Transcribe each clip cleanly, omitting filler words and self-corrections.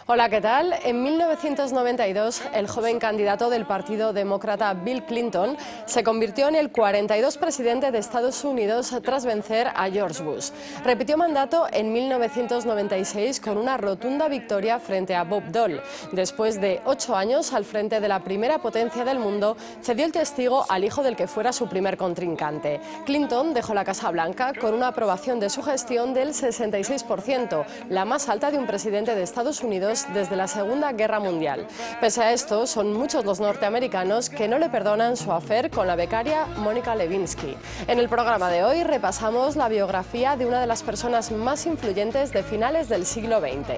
Hola, ¿qué tal? En 1992, el joven candidato del Partido Demócrata Bill Clinton se convirtió en el 42 presidente de Estados Unidos tras vencer a George Bush. Repitió mandato en 1996 con una rotunda victoria frente a Bob Dole. Después de 8 años al frente de la primera potencia del mundo, cedió el testigo al hijo del que fuera su primer contrincante. Clinton dejó la Casa Blanca con una aprobación de su gestión del 66%, la más alta de un presidente de Estados Unidos desde la Segunda Guerra Mundial. Pese a esto, son muchos los norteamericanos que no le perdonan su affair con la becaria Mónica Lewinsky. En el programa de hoy repasamos la biografía de una de las personas más influyentes de finales del siglo XX.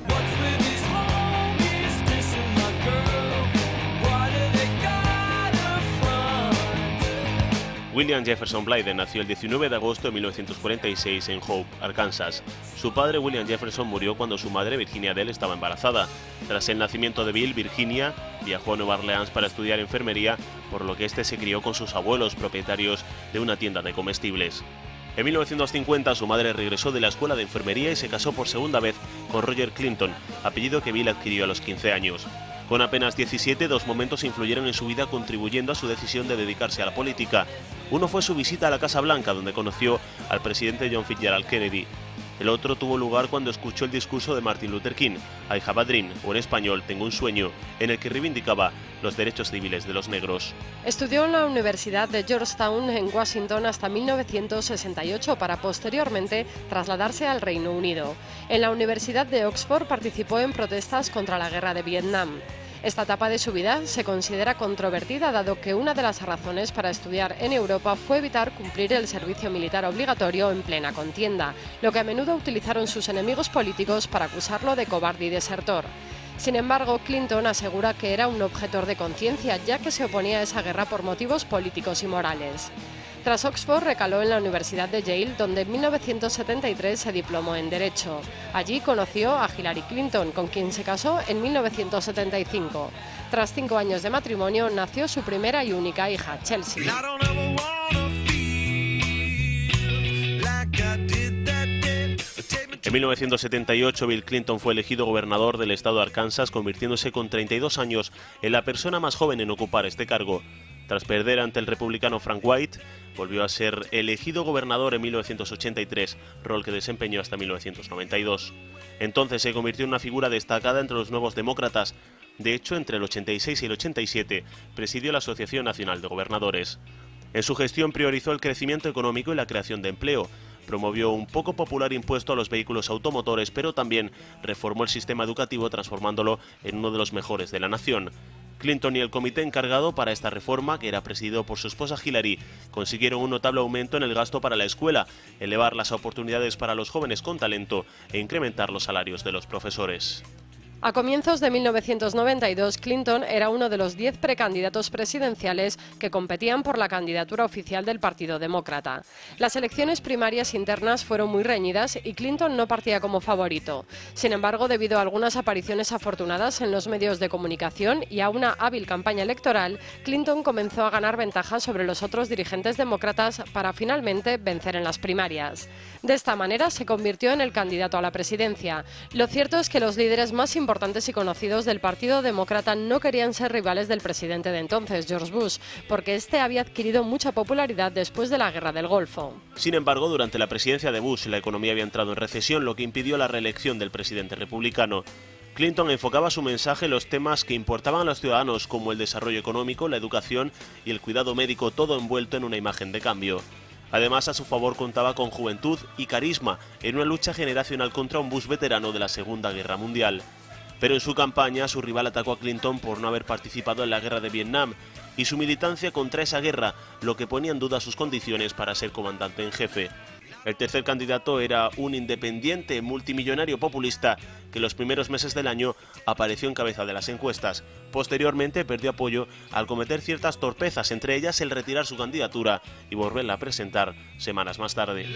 William Jefferson Blyden nació el 19 de agosto de 1946 en Hope, Arkansas. Su padre, William Jefferson, murió cuando su madre, Virginia Dell, estaba embarazada. Tras el nacimiento de Bill, Virginia viajó a Nueva Orleans para estudiar enfermería, por lo que este se crió con sus abuelos, propietarios de una tienda de comestibles. En 1950 su madre regresó de la escuela de enfermería y se casó por segunda vez con Roger Clinton, apellido que Bill adquirió a los 15 años. Con apenas 17, dos momentos influyeron en su vida contribuyendo a su decisión de dedicarse a la política. Uno fue su visita a la Casa Blanca, donde conoció al presidente John Fitzgerald Kennedy. El otro tuvo lugar cuando escuchó el discurso de Martin Luther King, I Have a Dream, o en español, Tengo un sueño, en el que reivindicaba los derechos civiles de los negros. Estudió en la Universidad de Georgetown en Washington hasta 1968 para posteriormente trasladarse al Reino Unido. En la Universidad de Oxford participó en protestas contra la guerra de Vietnam. Esta etapa de su vida se considera controvertida, dado que una de las razones para estudiar en Europa fue evitar cumplir el servicio militar obligatorio en plena contienda, lo que a menudo utilizaron sus enemigos políticos para acusarlo de cobarde y desertor. Sin embargo, Clinton asegura que era un objetor de conciencia, ya que se oponía a esa guerra por motivos políticos y morales. Tras Oxford, recaló en la Universidad de Yale, donde en 1973 se diplomó en Derecho. Allí conoció a Hillary Clinton, con quien se casó en 1975. Tras 5 años de matrimonio, nació su primera y única hija, Chelsea. En 1978, Bill Clinton fue elegido gobernador del estado de Arkansas, convirtiéndose con 32 años en la persona más joven en ocupar este cargo. Tras perder ante el republicano Frank White, volvió a ser elegido gobernador en 1983, rol que desempeñó hasta 1992. Entonces se convirtió en una figura destacada entre los nuevos demócratas. De hecho, entre el 86 y el 87, presidió la Asociación Nacional de Gobernadores. En su gestión priorizó el crecimiento económico y la creación de empleo. Promovió un poco popular impuesto a los vehículos automotores, pero también reformó el sistema educativo transformándolo en uno de los mejores de la nación. Clinton y el comité encargado para esta reforma, que era presidido por su esposa Hillary, consiguieron un notable aumento en el gasto para la escuela, elevar las oportunidades para los jóvenes con talento e incrementar los salarios de los profesores. A comienzos de 1992, Clinton era uno de los 10 precandidatos presidenciales que competían por la candidatura oficial del Partido Demócrata. Las elecciones primarias internas fueron muy reñidas y Clinton no partía como favorito. Sin embargo, debido a algunas apariciones afortunadas en los medios de comunicación y a una hábil campaña electoral, Clinton comenzó a ganar ventaja sobre los otros dirigentes demócratas para finalmente vencer en las primarias. De esta manera se convirtió en el candidato a la presidencia. Lo cierto es que los líderes más importantes y conocidos del Partido Demócrata no querían ser rivales del presidente de entonces, George Bush, porque este había adquirido mucha popularidad después de la Guerra del Golfo. Sin embargo, durante la presidencia de Bush, la economía había entrado en recesión, lo que impidió la reelección del presidente republicano. Clinton enfocaba su mensaje en los temas que importaban a los ciudadanos, como el desarrollo económico, la educación y el cuidado médico, todo envuelto en una imagen de cambio. Además, a su favor contaba con juventud y carisma en una lucha generacional contra un Bush veterano de la Segunda Guerra Mundial. Pero en su campaña, su rival atacó a Clinton por no haber participado en la guerra de Vietnam y su militancia contra esa guerra, lo que ponía en duda sus condiciones para ser comandante en jefe. El tercer candidato era un independiente multimillonario populista que en los primeros meses del año apareció en cabeza de las encuestas. Posteriormente perdió apoyo al cometer ciertas torpezas, entre ellas el retirar su candidatura y volverla a presentar semanas más tarde.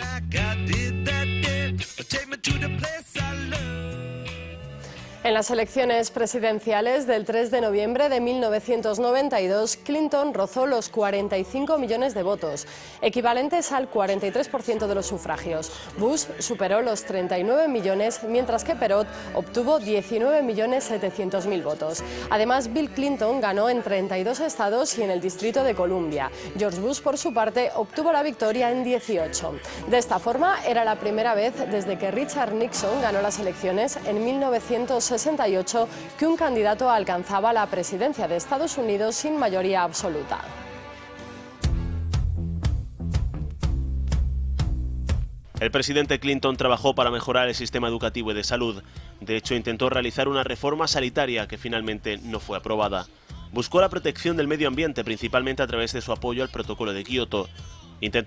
En las elecciones presidenciales del 3 de noviembre de 1992, Clinton rozó los 45 millones de votos, equivalentes al 43% de los sufragios. Bush superó los 39 millones, mientras que Perot obtuvo 19.700.000 votos. Además, Bill Clinton ganó en 32 estados y en el Distrito de Columbia. George Bush, por su parte, obtuvo la victoria en 18. De esta forma, era la primera vez desde que Richard Nixon ganó las elecciones en 1968 que un candidato alcanzaba la presidencia de Estados Unidos sin mayoría absoluta. El presidente Clinton trabajó para mejorar el sistema educativo y de salud. De hecho, intentó realizar una reforma sanitaria que finalmente no fue aprobada. Buscó la protección del medio ambiente, principalmente a través de su apoyo al Protocolo de Kioto. Intentó